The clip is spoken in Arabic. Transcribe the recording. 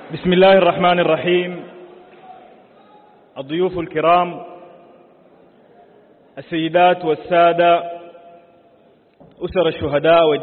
بسم الله الرحمن الرحيم. الضيوف الكرام، السيدات والسادة، أسر الشهداء